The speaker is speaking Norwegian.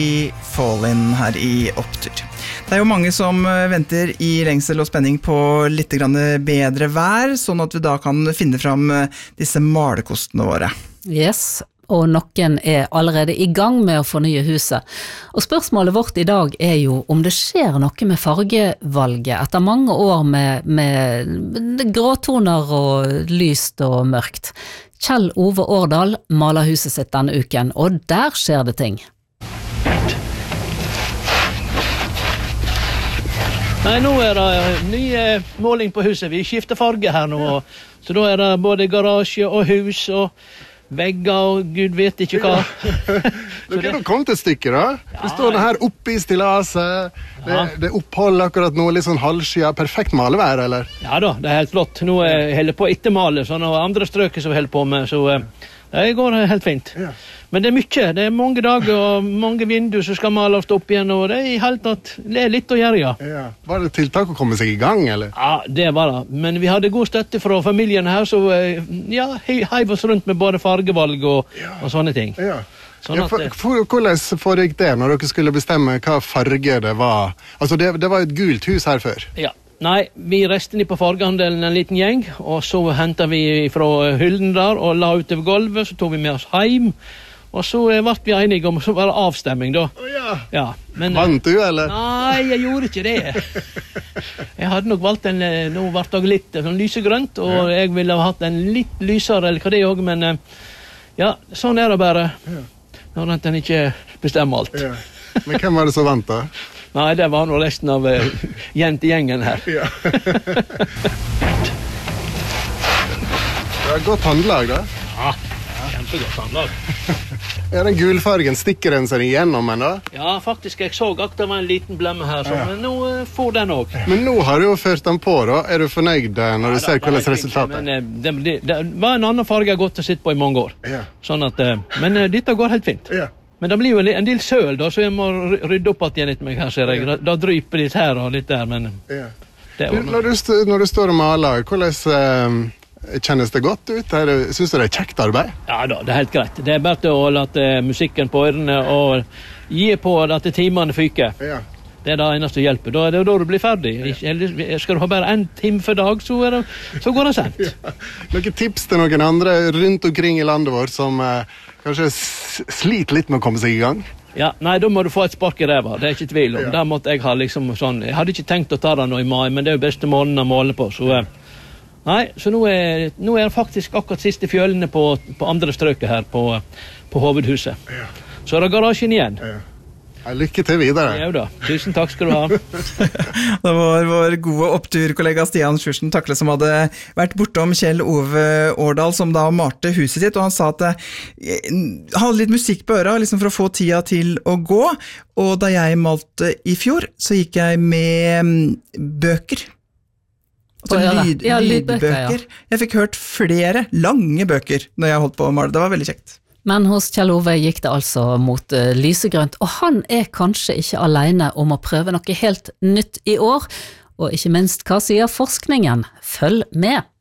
Fall In her I Opptur. Det jo mange som venter I lengsel og spenning på litt grann bedre vær, sånn at vi da kan finne fram disse malerkostene våre. Yes, og noen allerede I gang med å fornye huset. Og spørsmålet vårt I dag jo om det skjer noe med fargevalget etter mange år med gråtoner og lyst og mørkt. Kjell Ove Årdal maler huset sitt denne uken, og der skjer det ting. Nei, nå det ny måling på huset. Vi skifter farge her nå. Så da det både garasje og hus og vegger og Gud vet ikke hva. Dere har kommet et stykke da. Det står det her oppe I stillaset. Det opphold akkurat nå, litt sånn halvskya. Perfekt malevær, eller? Ja da, det helt flott. Nå holder på ettermale, sånn, og andre strøker som holder på med, så det går helt fint. Ja. Men det mye, det mange dager og mange vinduer som skal males opp igjen, og det I helt tatt, det litt å gjøre, ja. Ja. Var det tiltak å komme seg I gang, eller? Ja, det var det. Men vi hadde god støtte fra familien her, så ja, heiv oss rundt med både fargevalg og sånne ting. Ja. Sånn hvordan foregikk det når dere skulle bestemme hva farge det var? Altså, det var et gult hus her før. Ja. Nei, vi reiste ned på fargehandelen en liten gjeng, og så hentet vi fra hyllen der og la ut over gulvet, så tog vi med oss hjem, og så ble vi enige om så var det avstemming da. Ja, men, vant du, eller? Nei, jeg gjorde ikke det. Jeg hadde nok valgt nå ble det litt sånn lysegrønt, og jeg ville ha hatt en litt lysere, eller hva det også, men ja, sånn det bare, når den ikke bestemmer alt. Ja. Men hvem var det som vant da? Nei, det var nå resten av jentegjengen her. Ja. Det godt handlag da? Ja, kjempegodt handlag. Den gulfargen, stikker den seg igjennom enda? Ja, faktisk, jeg så at det var en liten blemme her, så, men nå får den også. Men nå har du jo ført den på da. Du fornøyd når du ser hvordan resultatet men det var en annen farge jeg har gått og sitt på I mange år. Ja. Sånn at, men dette går helt fint. Ja. Men det blir jo en del søl da, så jeg må rydde opp igjen litt meg her, ser jeg. Da dryper litt her og litt der, men... Ja. Når du står og maler, hvordan kjennes det godt ut? Synes du det kjekt arbeid? Ja da, det helt greit. Det bare å late musikken på ørene og gi på at timene fyker. Ja. Det det eneste som hjelper. Da det da du blir ferdig. Ja. Skal du ha bare en time for dag, så går det sent. Ja. Noen tips til noen andre rundt omkring I landet vårt som kanskje sliter litt med å komme seg I gang? Ja, nei, da må du få et spark I ræva, det ikke tvil om. Ja. Der måtte jeg ha liksom sånn, jeg hadde ikke tenkt å ta det nå I mai, men det jo beste måneden å måle på, så nei, så nå det faktisk akkurat siste fjølene på andre strøket her på hovedhuset. Ja. Så det garasjen igjen. Ja. Lykke til videre. Ja da, tusen takk skal du ha. Det var vår gode oppturkollega Stian Sjursen Takle som hadde vært bortom Kjell Ove Årdal, som da malte huset sitt, og han sa at han hadde litt musikk på øra, liksom for å få tida til å gå, og da jeg malte I fjor, så gikk jeg med bøker. Altså lydbøker. Ja. Jeg fikk hørt flere lange bøker når jeg holdt på å male, det var veldig kjekt. Men hos Kjell Ove gikk det altså mot lysegrønt, og han kanskje ikke alene om å prøve noe helt nytt I år, og ikke minst hva sier forskningen? Følg med!